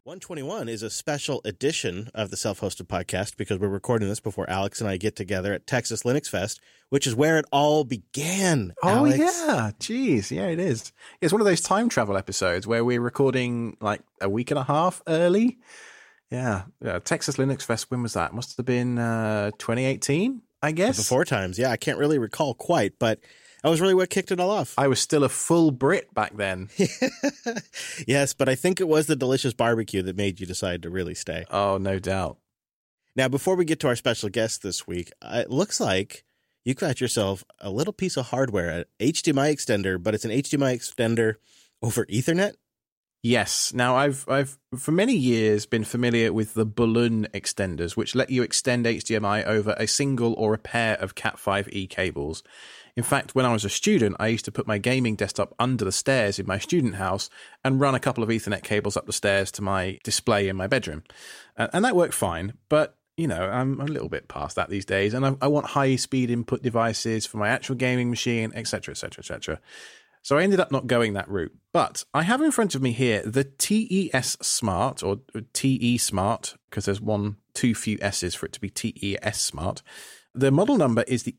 121 is a special edition of the Self-Hosted Podcast because we're recording this before Alex and I get together at Texas Linux Fest, which is where it all began. Alex. Yeah. Jeez. Yeah, it is. It's one of those time travel episodes where we're recording like a week and a half early. Yeah. Texas Linux Fest, when was that? Must have been 2018, I guess. Before times. Yeah, I can't really recall quite, but that was really what kicked it all off. I was still a full Brit back then. Yes, but I think it was the delicious barbecue that made you decide to really stay. Oh, no doubt. Now, before we get to our special guest this week, it looks like you got yourself a little piece of hardware, an HDMI extender, but it's an HDMI extender over Ethernet? Yes. Now, I've for many years been familiar with the balloon extenders, which let you extend HDMI over a single or a pair of Cat5e cables. In fact, when I was a student, I used to put my gaming desktop under the stairs in my student house and run a couple of Ethernet cables up the stairs to my display in my bedroom. And that worked fine. But, you know, I'm a little bit past that these days. And I want high-speed input devices for my actual gaming machine, etc., etc., etc. So I ended up not going that route. But I have in front of me here the TES Smart, or TE Smart, because there's too few S's for it to be TES Smart. The model number is the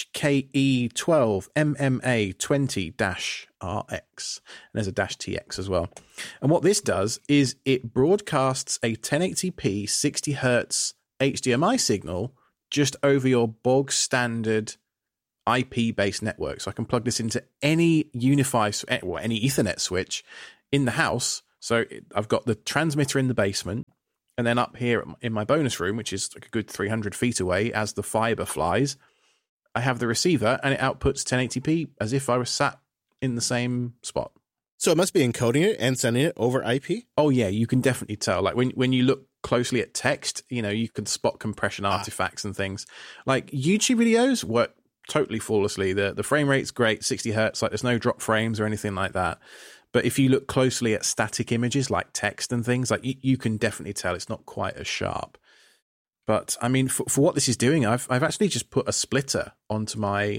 HKE12MMA20-RX. And there's a -TX as well. And what this does is it broadcasts a 1080p 60Hz HDMI signal just over your bog standard IP-based network. So I can plug this into any any Ethernet switch in the house. So I've got the transmitter in the basement. And then up here in my bonus room, which is like a good 300 feet away as the fiber flies, I have the receiver and it outputs 1080p as if I was sat in the same spot. So it must be encoding it and sending it over IP? Oh, yeah, you can definitely tell. Like when you look closely at text, you know, you can spot compression artifacts and things. Like YouTube videos work totally flawlessly. The frame rate's great, 60 hertz, like there's no drop frames or anything like that. But if you look closely at static images like text and things, like you can definitely tell it's not quite as sharp. But I mean, for what this is doing, I've actually just put a splitter onto my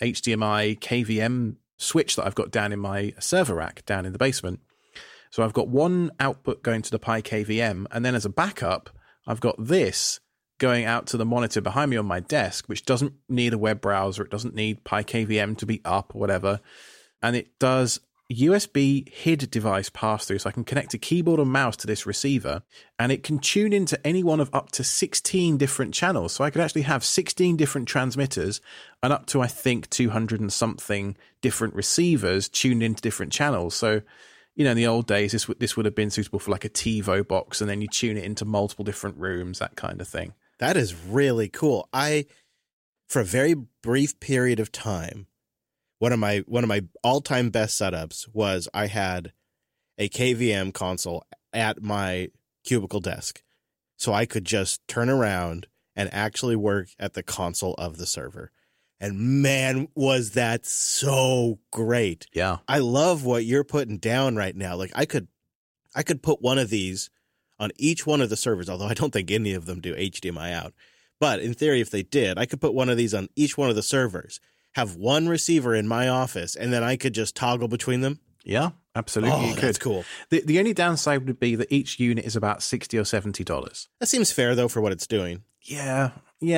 HDMI KVM switch that I've got down in my server rack down in the basement. So I've got one output going to the Pi KVM, and then as a backup, I've got this going out to the monitor behind me on my desk, which doesn't need a web browser. It doesn't need Pi KVM to be up or whatever. And it does USB HID device pass-through, so I can connect a keyboard and mouse to this receiver, and it can tune into any one of up to 16 different channels. So I could actually have 16 different transmitters and up to, I think, 200 and something different receivers tuned into different channels. So, you know, in the old days, this would have been suitable for like a TiVo box, and then you tune it into multiple different rooms, that kind of thing. That is really cool. For a very brief period of time, one of my all-time best setups was I had a KVM console at my cubicle desk, so I could just turn around and actually work at the console of the server. And man, was that so great. Yeah. I love what you're putting down right now. Like I could put one of these on each one of the servers, although I don't think any of them do HDMI out. But in theory, if they did, I could put one of these on each one of the servers, have one receiver in my office, and then I could just toggle between them. Yeah, absolutely. Oh, that's cool. The only downside would be that each unit is about $60 or $70. That seems fair, though, for what it's doing. Yeah.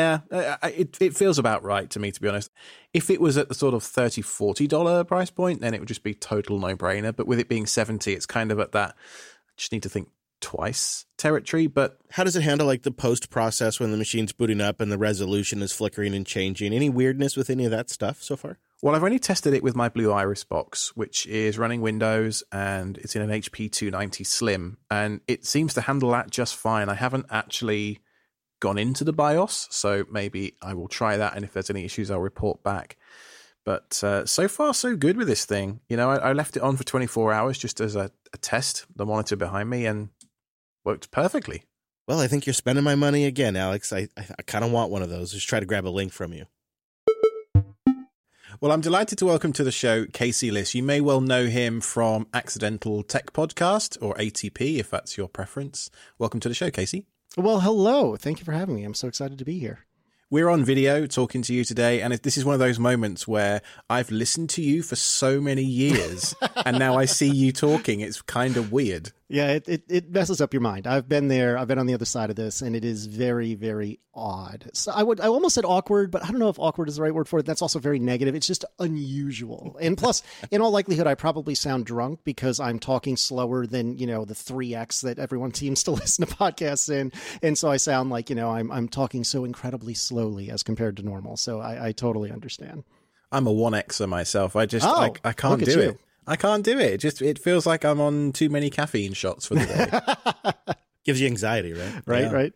It feels about right to me, to be honest. If it was at the sort of $30, $40 price point, then it would just be total no-brainer. But with it being 70, it's kind of at that, I just need to think twice territory. But how does it handle like the post process when the machine's booting up and the resolution is flickering and changing? Any weirdness with any of that stuff so far? Well, I've only tested it with my Blue Iris box, which is running Windows, and it's in an HP 290 Slim, and it seems to handle that just fine. I haven't actually gone into the BIOS, so maybe I will try that, and if there's any issues, I'll report back. But so far, so good with this thing. You know, I left it on for 24 hours just as a test, the monitor behind me, and worked perfectly. Well, I think you're spending my money again, Alex. I kind of want one of those. Just try to grab a link from you. Well, I'm delighted to welcome to the show Casey Liss. You may well know him from Accidental Tech Podcast, or ATP, if that's your preference. Welcome to the show, Casey. Well, hello. Thank you for having me. I'm so excited to be here. We're on video talking to you today, and this is one of those moments where I've listened to you for so many years, and now I see you talking. It's kind of weird. Yeah, it messes up your mind. I've been there. I've been on the other side of this, and it is very, very odd. So I almost said awkward, but I don't know if awkward is the right word for it. That's also very negative. It's just unusual. And plus, in all likelihood, I probably sound drunk because I'm talking slower than, the 3x that everyone seems to listen to podcasts in. And so I sound like, I'm talking so incredibly slowly as compared to normal. So I totally understand. I'm a 1xer myself. I can't do you. it. I can't do it. It feels like I'm on too many caffeine shots for the day. Gives you anxiety, right? Right.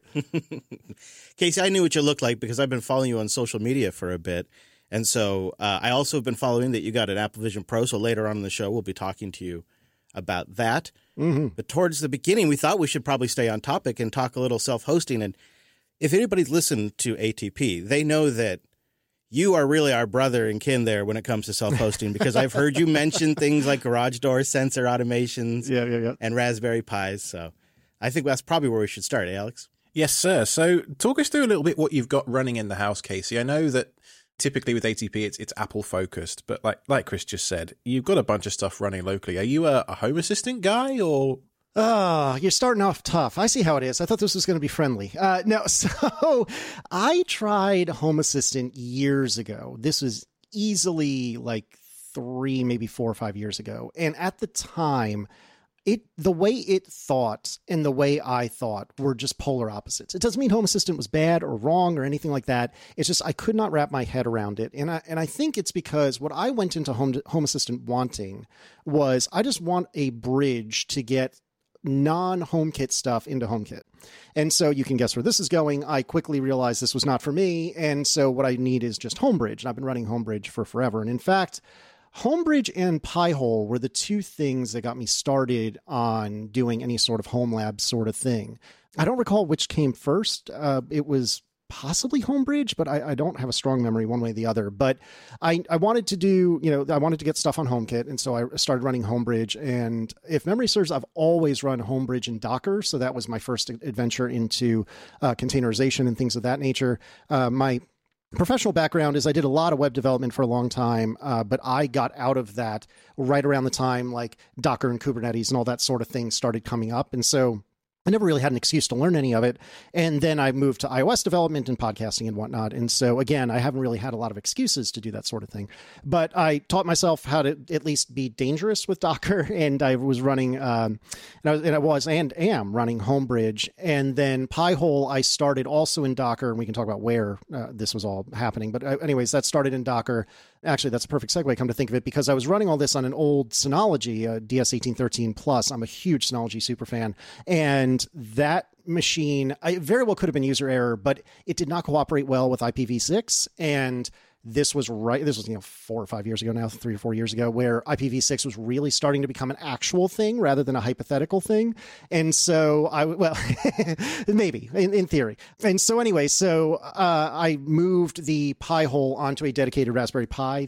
Casey, I knew what you looked like because I've been following you on social media for a bit. And so I also have been following that you got an Apple Vision Pro. So later on in the show, we'll be talking to you about that. Mm-hmm. But towards the beginning, we thought we should probably stay on topic and talk a little self-hosting. And if anybody's listened to ATP, they know that you are really our brother and kin there when it comes to self-hosting, because I've heard you mention things like garage door sensor automations and Raspberry Pis. So I think that's probably where we should start, Alex? Yes, sir. So talk us through a little bit what you've got running in the house, Casey. I know that typically with ATP, it's Apple focused, but like Chris just said, you've got a bunch of stuff running locally. Are you a Home Assistant guy or... You're starting off tough. I see how it is. I thought this was going to be friendly. No, so I tried Home Assistant years ago. This was easily like 3, maybe 4 or 5 years ago. And at the time, the way it thought and the way I thought were just polar opposites. It doesn't mean Home Assistant was bad or wrong or anything like that. It's just I could not wrap my head around it. And I think it's because what I went into Home Assistant wanting was I just want a bridge to get non-HomeKit stuff into HomeKit. And so you can guess where this is going. I quickly realized this was not for me. And so what I need is just Homebridge. And I've been running Homebridge for forever. And in fact, Homebridge and Pi-hole were the two things that got me started on doing any sort of home lab sort of thing. I don't recall which came first. It was possibly Homebridge, but I don't have a strong memory one way or the other. But I wanted to do, I wanted to get stuff on HomeKit. And so I started running Homebridge. And if memory serves, I've always run Homebridge in Docker. So that was my first adventure into containerization and things of that nature. My professional background is I did a lot of web development for a long time, but I got out of that right around the time like Docker and Kubernetes and all that sort of thing started coming up. And so I never really had an excuse to learn any of it. And then I moved to iOS development and podcasting and whatnot. And so, again, I haven't really had a lot of excuses to do that sort of thing. But I taught myself how to at least be dangerous with Docker. And I was running, and am running Homebridge. And then Pi-hole, I started also in Docker. And we can talk about where this was all happening. But anyways, that started in Docker. Actually, that's a perfect segue, come to think of it, because I was running all this on an old Synology, DS1813 Plus. I'm a huge Synology superfan. And that machine, I very well could have been user error, but it did not cooperate well with IPv6. And this was 4 or 5 years ago now, 3 or 4 years ago, where IPv6 was really starting to become an actual thing rather than a hypothetical thing. And so maybe in theory. And so anyway, I moved the Pi-hole onto a dedicated Raspberry Pi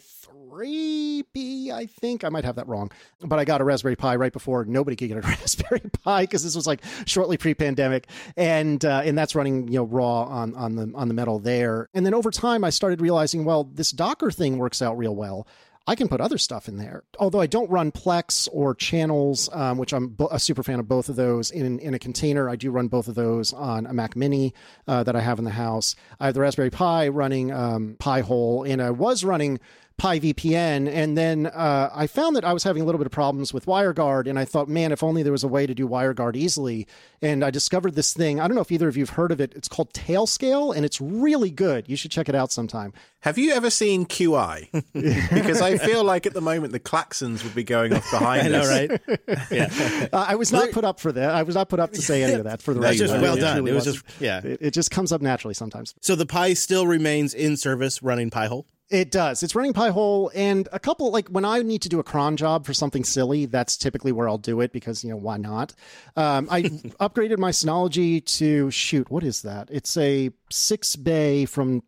3B, I think. I might have that wrong. But I got a Raspberry Pi right before nobody could get a Raspberry Pi, because this was like shortly pre-pandemic. And that's running, raw on the metal there. And then over time, I started realizing, well, this Docker thing works out real well. I can put other stuff in there. Although I don't run Plex or channels, which I'm a super fan of both of those in a container. I do run both of those on a Mac Mini that I have in the house. I have the Raspberry Pi running Pi-hole, and I was running PiVPN, and then I found that I was having a little bit of problems with WireGuard, and I thought, man, if only there was a way to do WireGuard easily. And I discovered this thing. I don't know if either of you have heard of it. It's called Tailscale, and it's really good. You should check it out sometime. Have you ever seen QI? Because I feel like at the moment the klaxons would be going off behind us. I know, right? Yeah. I was not put up for that. I was not put up to say any of that for the record. That's just well done. It was just, yeah. It just comes up naturally sometimes. So the Pi still remains in service running Pi-hole? It does. It's running Pi-hole, and a couple, like when I need to do a cron job for something silly, that's typically where I'll do it because, why not? I upgraded my Synology to, what is that? It's a 6-bay from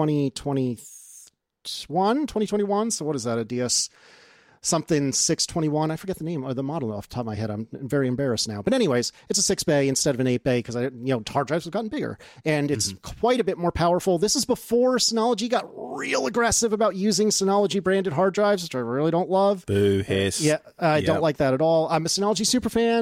2021. So what is that? A DS something 621. I forget the name of the model off the top of my head. I'm very embarrassed now. But anyways, it's a 6-bay instead of an 8-bay because hard drives have gotten bigger and it's quite a bit more powerful. This is before Synology got real aggressive about using Synology branded hard drives, which I really don't love. Boo, hiss. Yeah, I don't like that at all. I'm a Synology super fan,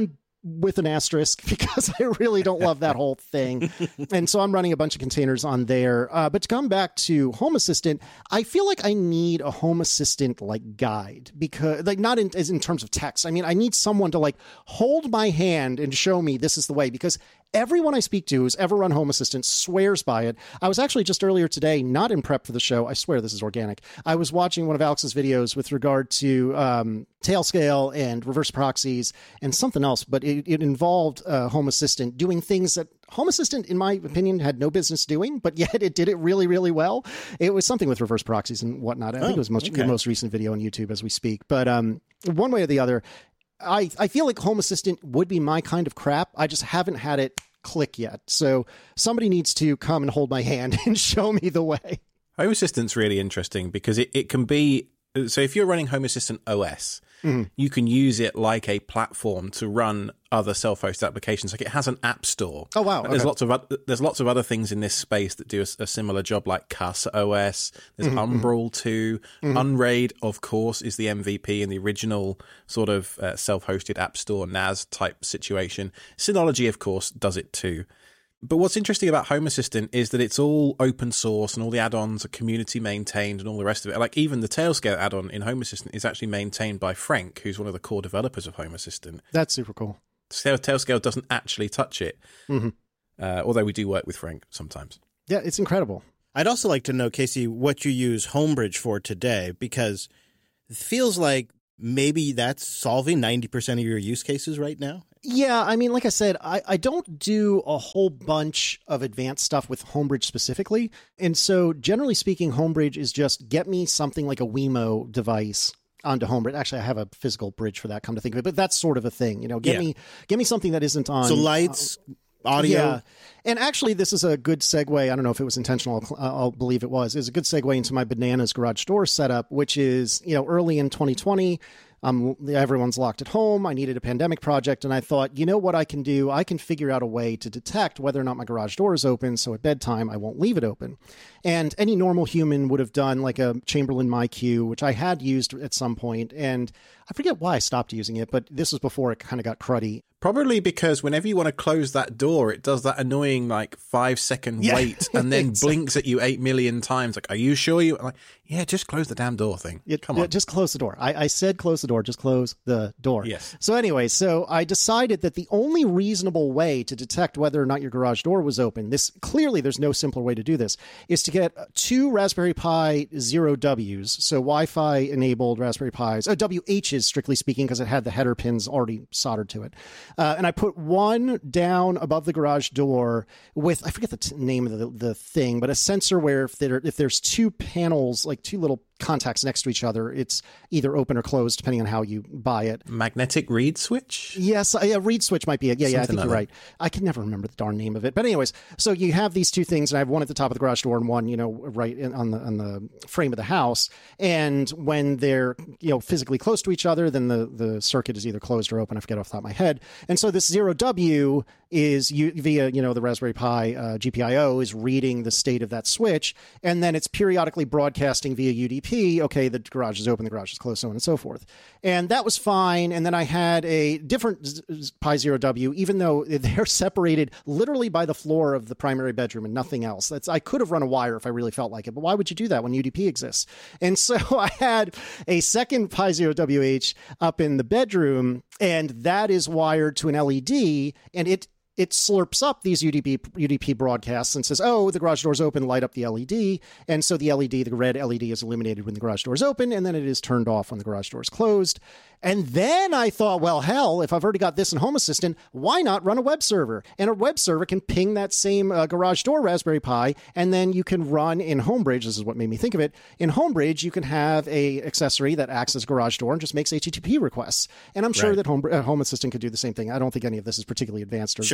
with an asterisk because I really don't love that whole thing. And so I'm running a bunch of containers on there. But to come back to Home Assistant, I feel like I need a Home Assistant like guide, because like not in terms of text. I mean, I need someone to like hold my hand and show me this is the way, because everyone I speak to who's ever run Home Assistant swears by it. I was actually just earlier today, not in prep for the show, I swear this is organic, I was watching one of Alex's videos with regard to Tailscale and reverse proxies and something else, but it involved Home Assistant doing things that Home Assistant, in my opinion, had no business doing, but yet it did it really, really well. It was something with reverse proxies and whatnot. I think it was the most recent video on YouTube as we speak. But one way or the other, I feel like Home Assistant would be my kind of crap. I just haven't had it click yet. So somebody needs to come and hold my hand and show me the way. Home Assistant's really interesting because it can be, so if you're running Home Assistant OS, you can use it like a platform to run other self-hosted applications. Like it has an app store. Oh wow! There's lots of other things in this space that do a similar job, like Casa OS. There's Umbrel 2, Unraid, of course, is the MVP in the original sort of self-hosted app store NAS type situation. Synology, of course, does it too. But what's interesting about Home Assistant is that it's all open source and all the add-ons are community maintained and all the rest of it. Like even the Tailscale add-on in Home Assistant is actually maintained by Frank, who's one of the core developers of Home Assistant. That's super cool. Tailscale doesn't actually touch it, although we do work with Frank sometimes. Yeah, it's incredible. I'd also like to know, Casey, what you use Homebridge for today, because it feels like maybe that's solving 90% of your use cases right now. Yeah, I mean, like I said, I don't do a whole bunch of advanced stuff with Homebridge specifically. And so generally speaking, Homebridge is just get me something like a Wemo device onto Homebridge. Actually, I have a physical bridge for that, come to think of it, but that's sort of a thing. You know, get me something that isn't on. So lights, audio. Yeah. And actually, this is a good segue. I don't know if it was intentional. I'll believe it was. It's a good segue into my Bananas garage door setup, which is, you know, early in 2020. Everyone's locked at home. I needed a pandemic project. And I thought, you know what I can do? I can figure out a way to detect whether or not my garage door is open. So at bedtime, I won't leave it open. And any normal human would have done like a Chamberlain MyQ, which I had used at some point. And I forget why I stopped using it, but this was before it kind of got cruddy. Probably because whenever you want to close that door, it does that annoying like 5-second wait and then blinks at you 8 million times. Like, are you sure you? I'm like, yeah, just close the damn door thing. Come on. Just close the door. I said close the door. Just close the door. Yes. So anyway, so I decided that the only reasonable way to detect whether or not your garage door was open, there's no simpler way to do this, is to get 2 Raspberry Pi 0Ws, so Wi-Fi enabled Raspberry Pis, WHs strictly speaking, because it had the header pins already soldered to it. And I put one down above the garage door with, I forget the name of the thing, but a sensor where if there's 2 panels, like 2 little contacts next to each other, it's either open or closed depending on how you buy it. Magnetic reed switch? Yes, a reed switch might be it. Yeah, I think you're right. I can never remember the darn name of it. But anyways, so you have these 2 things, and I have one at the top of the garage door and one, you know, right on the frame of the house. And when they're, you know, physically close to each other, then the circuit is either closed or open. I forget off the top of my head. And so this 0W is via, you know, the Raspberry Pi GPIO is reading the state of that switch, and then it's periodically broadcasting via UDP, okay, the garage is open, the garage is closed, so on and so forth. And that was fine. And then I had a different Pi 0W, even though they're separated literally by the floor of the primary bedroom and nothing else. I could have run a wire if I really felt like it, but why would you do that when UDP exists? And so I had a second Pi 0WH up in the bedroom, and that is wired to an LED, and it slurps up these UDP broadcasts and says, oh, the garage door's open, light up the LED. And so the red LED is illuminated when the garage door is open, and then it is turned off when the garage door is closed. And then I thought, well, hell, if I've already got this in Home Assistant, why not run a web server? And a web server can ping that same garage door Raspberry Pi, and then you can run in Homebridge. This is what made me think of it. In Homebridge, you can have a accessory that acts as garage door and just makes HTTP requests. And I'm sure that Home Assistant could do the same thing. I don't think any of this is particularly advanced or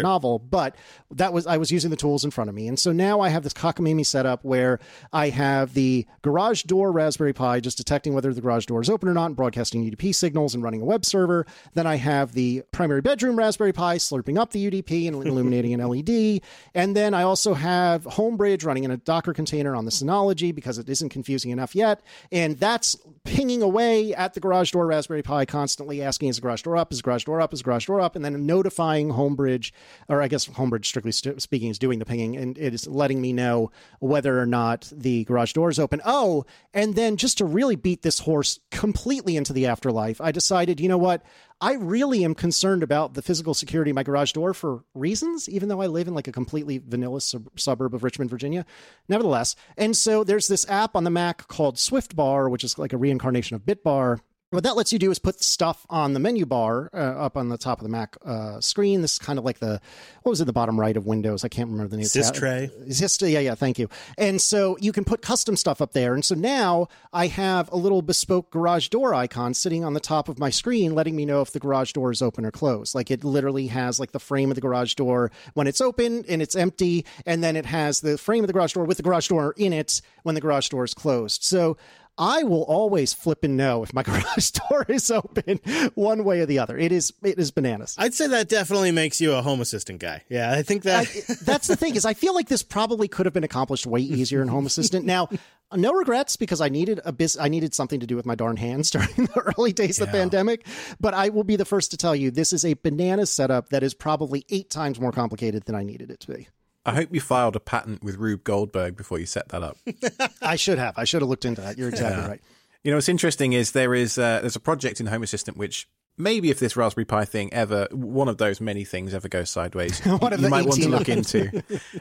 novel, but I was using the tools in front of me. And so now I have this cockamamie setup where I have the garage door Raspberry Pi just detecting whether the garage door is open or not and broadcasting UDP signals and running a web server. Then I have the primary bedroom Raspberry Pi slurping up the UDP and illuminating an LED. And then I also have Homebridge running in a Docker container on the Synology because it isn't confusing enough yet. And that's pinging away at the garage door Raspberry Pi, constantly asking, is the garage door up? Is the garage door up? Is the garage door up? And then notifying Homebridge, or I guess Homebridge, strictly speaking, is doing the pinging, and it is letting me know whether or not the garage door is open. Oh, and then just to really beat this horse completely into the afterlife, I decided, you know what? I really am concerned about the physical security of my garage door for reasons, even though I live in like a completely vanilla suburb of Richmond, Virginia, nevertheless. And so there's this app on the Mac called SwiftBar, which is like a reincarnation of BitBar. What that lets you do is put stuff on the menu bar up on the top of the Mac screen. This is kind of like what was in the bottom right of Windows? I can't remember the name. Systray. Yeah, thank you. And so you can put custom stuff up there. And so now I have a little bespoke garage door icon sitting on the top of my screen, letting me know if the garage door is open or closed. Like it literally has like the frame of the garage door when it's open and it's empty. And then it has the frame of the garage door with the garage door in it when the garage door is closed. So I will always flip and know if my garage door is open one way or the other. It is bananas. I'd say that definitely makes you a Home Assistant guy. Yeah, I think that... that's the thing, is I feel like this probably could have been accomplished way easier in Home Assistant. Now, no regrets, because I needed something to do with my darn hands during the early days of the pandemic. But I will be the first to tell you, this is a banana setup that is probably 8 times more complicated than I needed it to be. I hope you filed a patent with Rube Goldberg before you set that up. I should have looked into that. You're exactly right. You know, what's interesting is there's a project in Home Assistant which maybe if this Raspberry Pi thing one of those many things ever goes sideways, you might want to look into.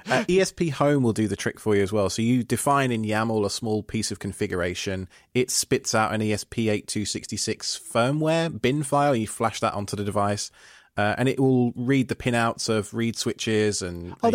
ESP Home will do the trick for you as well. So you define in YAML a small piece of configuration. It spits out an ESP8266 firmware bin file. You flash that onto the device. And it will read the pinouts of read switches and